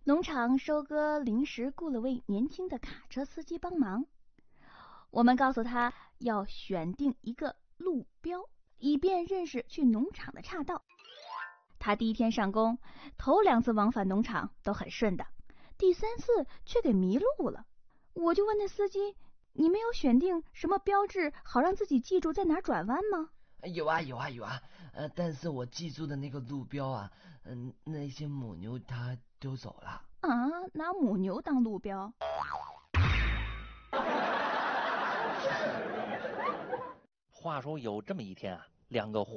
农场收割临时雇了位年轻的卡车司机帮忙。我们告诉他要选定一个路标，以便认识去农场的岔道。他第一天上工，头2次往返农场都很顺的，第3次却给迷路了。我就问那司机，你没有选定什么标志好让自己记住在哪转弯吗？ 有啊，但是我记住的那个路标啊，那些母牛它丢走了。 啊，拿母牛当路标？ 话说有这么一天啊，2个